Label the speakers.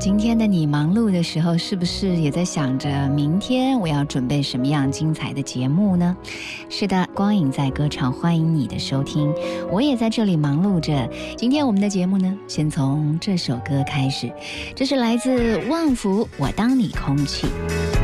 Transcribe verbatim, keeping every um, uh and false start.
Speaker 1: 今天的你忙碌的时候，是不是也在想着明天我要准备什么样精彩的节目呢？是的，光影在歌唱，欢迎你的收听，我也在这里忙碌着。今天我们的节目呢，先从这首歌开始，这是来自旺福《我当你空气》。